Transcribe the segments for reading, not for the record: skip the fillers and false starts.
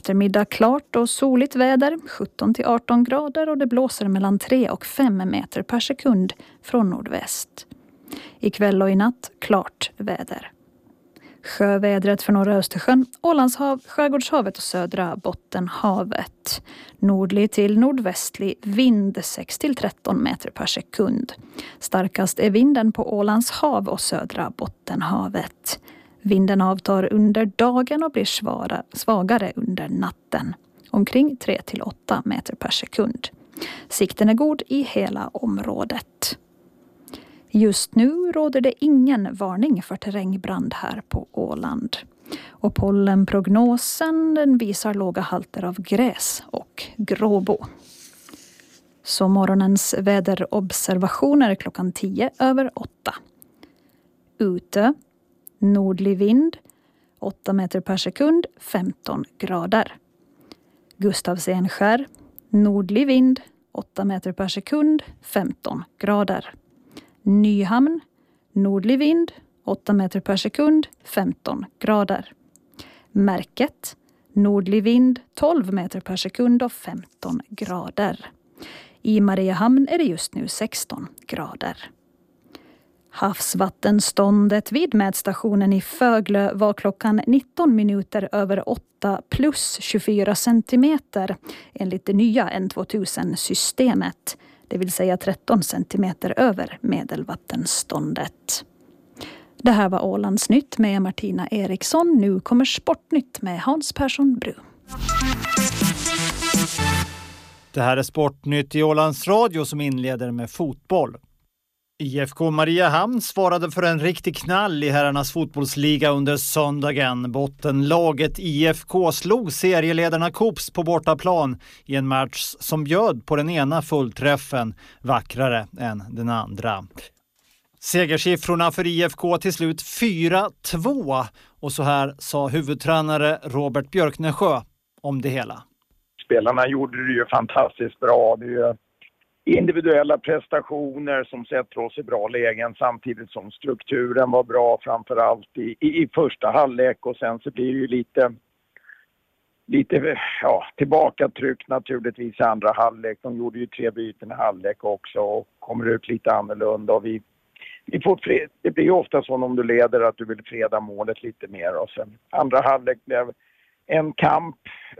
eftermiddag klart och soligt väder, 17-18 grader och det blåser mellan 3 och 5 meter per sekund från nordväst. Ikväll och i natt klart väder. Sjövädret för norra Östersjön, Ålandshav, Skärgårdshavet och södra Bottenhavet. Nordlig till nordvästlig vind 6-13 meter per sekund. Starkast är vinden på Ålandshav och södra Bottenhavet. Vinden avtar under dagen och blir svagare under natten. Omkring 3-8 meter per sekund. Sikten är god i hela området. Just nu råder det ingen varning för terrängbrand här på Åland. Och pollenprognosen den visar låga halter av gräs och gråbo. Så morgonens väderobservationer klockan 10:08. Ute, nordlig vind, 8 meter per sekund, 15 grader. Gustavsenskär, nordlig vind, 8 meter per sekund, 15 grader. Nyhamn, nordlig vind, 8 meter per sekund, 15 grader. Märket, nordlig vind, 12 meter per sekund och 15 grader. I Mariehamn är det just nu 16 grader. Havsvattenståndet vid mätstationen i Föglö var klockan 19 minuter över 8 plus 24 centimeter enligt det nya N2000-systemet. Det vill säga 13 centimeter över medelvattenståndet. Det här var Ålandsnytt med Martina Eriksson. Nu kommer Sportnytt med Hans Persson Bru. Det här är Sportnytt i Ålands Radio som inleder med fotboll. IFK Mariehamn svarade för en riktig knall i herrarnas fotbollsliga under söndagen. Bottenlaget IFK slog serieledarna Kops på bortaplan i en match som bjöd på den ena fullträffen vackrare än den andra. Segersiffrorna för IFK till slut 4-2 och så här sa huvudtränare Robert Björknesjö om det hela. Spelarna gjorde det ju fantastiskt bra. Det är ju individuella prestationer som sätter oss i bra lägen samtidigt som strukturen var bra framförallt i första halvlek och sen så blir det ju lite tillbakatryck naturligtvis i andra halvlek. De gjorde ju 3 byten i halvlek också och kommer ut lite annorlunda och vi får det blir ju ofta så om du leder att du vill freda målet lite mer och sen andra halvlek blev en kamp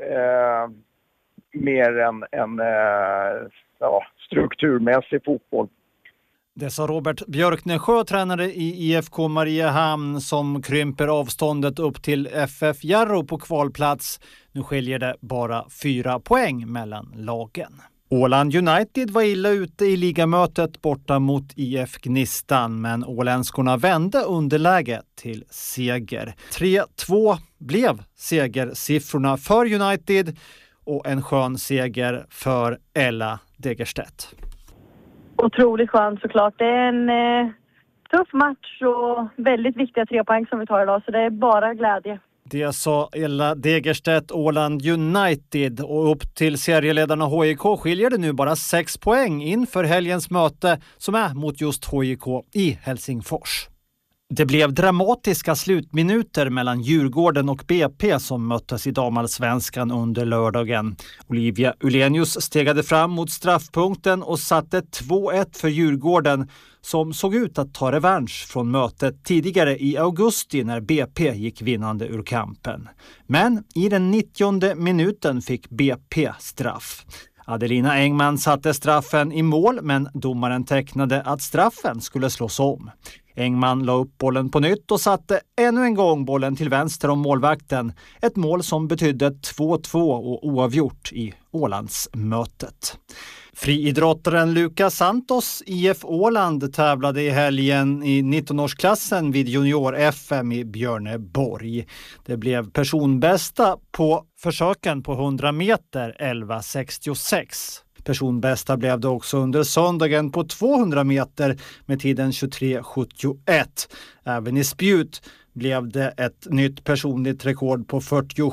mer än strukturmässig fotboll. Det sa Robert Björknesjö, tränare i IFK Mariehamn som krymper avståndet upp till FF Jarro på kvalplats. Nu skiljer det bara 4 poäng mellan lagen. Åland United var illa ute i ligamötet borta mot IF Gnistan men åländskorna vände underläge till seger. 3-2 blev segersiffrorna för United och en skön seger för Ella Degerstedt. Otroligt skönt såklart. Det är en tuff match och väldigt viktiga 3 poäng som vi tar idag så det är bara glädje. Det sa Ella Degerstedt, Åland United och upp till serieledarna HIK skiljer det nu bara 6 poäng inför helgens möte som är mot just HIK i Helsingfors. Det blev dramatiska slutminuter mellan Djurgården och BP som möttes i damallsvenskan under lördagen. Olivia Ulenius stegade fram mot straffpunkten och satte 2-1 för Djurgården som såg ut att ta revansch från mötet tidigare i augusti när BP gick vinnande ur kampen. Men i den 90:e minuten fick BP straff. Adelina Engman satte straffen i mål men domaren tecknade att straffen skulle slås om. Engman la upp bollen på nytt och satte ännu en gång bollen till vänster om målvakten. Ett mål som betydde 2-2 och oavgjort i Ålandsmötet. Friidrottaren Lucas Santos IF Åland tävlade i helgen i 19-årsklassen vid junior-FM i Björneborg. Det blev personbästa på försöken på 100 meter 11.66. Personbästa blev det också under söndagen på 200 meter med tiden 23.71. Även i spjut blev det ett nytt personligt rekord på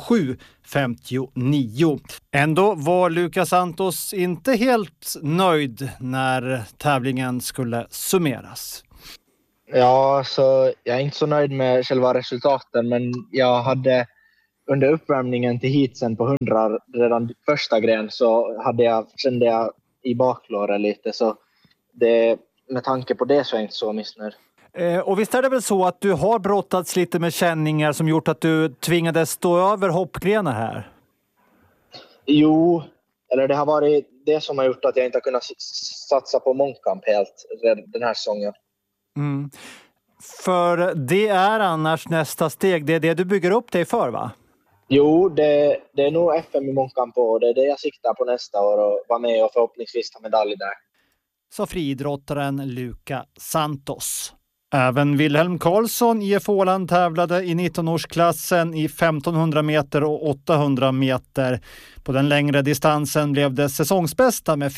47.59. Ändå var Lucas Santos inte helt nöjd när tävlingen skulle summeras. Ja, så jag är inte så nöjd med själva resultaten men jag hade under uppvärmningen till heatsen på 100 redan första gren så kände jag i baklåret lite, så det, med tanke på det så är jag inte så missnöjd. Och visst är det väl så att du har brottats lite med känningar som gjort att du tvingades stå över hoppgrenar här? Jo, eller det har varit det som har gjort att jag inte har kunnat satsa på mångkamp helt den här säsongen. Mm. För det är annars nästa steg, det är det du bygger upp dig för, va? Jo, det är nog FM i mångkamp och det är det jag siktar på nästa år och vara med och förhoppningsvis ta medalj där. Så friidrottaren Luca Santos. Även Wilhelm Karlsson, IF Åland, tävlade i 19-årsklassen i 1500 meter och 800 meter. På den längre distansen blev det säsongsbästa med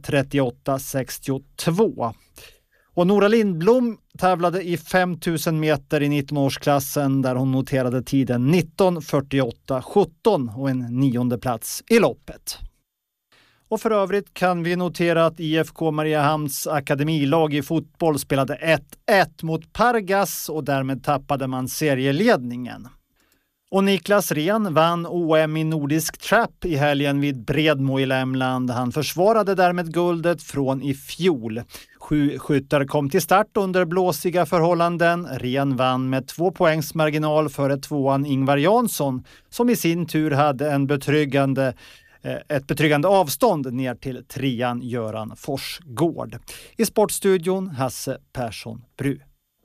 4:38,62. Och Nora Lindblom tävlade i 5000 meter i 19-årsklassen där hon noterade tiden 19:48,17 och en 9:e plats i loppet. Och för övrigt kan vi notera att IFK Mariehamns akademilag i fotboll spelade 1-1 mot Pargas och därmed tappade man serieledningen. Och Niklas Ren vann OM i nordisk trap i helgen vid Bredmo i Lämland. Han försvarade därmed guldet från i fjol. 7 skyttar kom till start under blåsiga förhållanden. Ren vann med 2 poängs marginal före tvåan Ingvar Jansson, som i sin tur hade ett betryggande avstånd ner till trean Göran Forsgård. I sportstudion Hasse Persson Bru.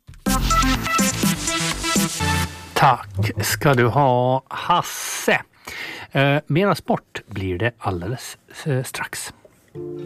Tack ska du ha, Hasse. Mera sport blir det alldeles strax.